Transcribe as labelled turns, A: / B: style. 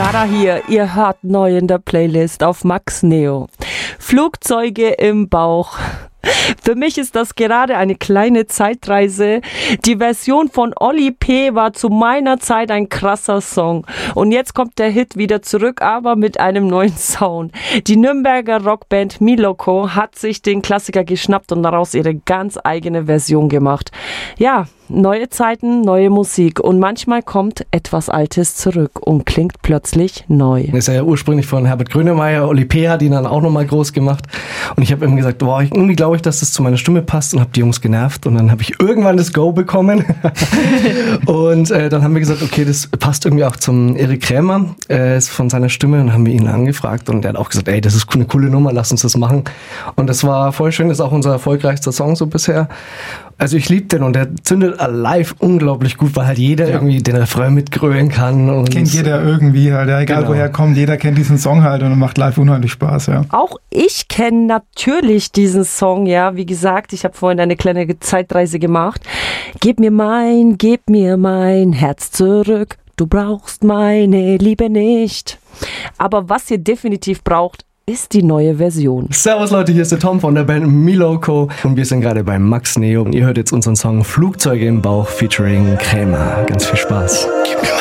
A: Sarah hier, ihr hört neu in der Playlist auf Max Neo. Flugzeuge im Bauch. Für mich ist das gerade eine kleine Zeitreise. Die Version von Oli P. war zu meiner Zeit ein krasser Song. Und jetzt kommt der Hit wieder zurück, aber mit einem neuen Sound. Die Nürnberger Rockband Miloko hat sich den Klassiker geschnappt und daraus ihre ganz eigene Version gemacht. Ja, neue Zeiten, neue Musik und manchmal kommt etwas Altes zurück und klingt plötzlich neu.
B: Das ist ja ursprünglich von Herbert Grönemeyer, Oli P. hat ihn dann auch nochmal groß gemacht und ich habe ihm gesagt, irgendwie glaube ich, dass das zu meiner Stimme passt und habe die Jungs genervt und dann habe ich irgendwann das Go bekommen und dann haben wir gesagt, okay, das passt irgendwie auch zum Erik Krämer, von seiner Stimme, und haben wir ihn angefragt und er hat auch gesagt, ey, das ist eine coole Nummer, lass uns das machen, und das war voll schön, das ist auch unser erfolgreichster Song so bisher. Also ich liebe den und der zündet live unglaublich gut, weil halt jeder irgendwie den Refrain mitgrölen kann. Und
C: kennt jeder irgendwie halt, ja, egal woher kommt, jeder kennt diesen Song halt und macht live unheimlich Spaß, ja.
A: Auch ich kenne natürlich diesen Song, ja, wie gesagt, ich habe vorhin eine kleine Zeitreise gemacht. Gib mir mein Herz zurück, du brauchst meine Liebe nicht. Aber was ihr definitiv braucht, ist die neue Version.
B: Servus Leute, hier ist der Tom von der Band Miloko und wir sind gerade bei Max Neo und ihr hört jetzt unseren Song Flugzeuge im Bauch featuring Krämer. Ganz viel Spaß.